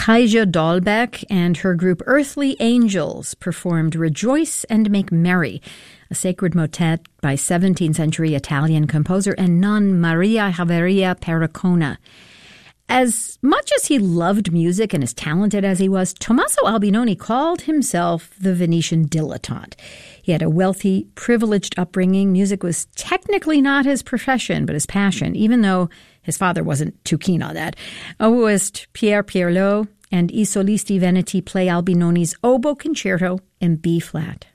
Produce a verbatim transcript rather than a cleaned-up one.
Kaija Dahlbeck and her group Earthly Angels performed Rejoice and Make Merry, a sacred motet by seventeenth century Italian composer and nun Maria Javeria Pericona. As much as he loved music and as talented as he was, Tommaso Albinoni called himself the Venetian dilettante. He had a wealthy, privileged upbringing. Music was technically not his profession, but his passion, even though his father wasn't too keen on that. Oboist Pierre Pierlot and I Solisti Veneti play Albinoni's Oboe Concerto in B-flat.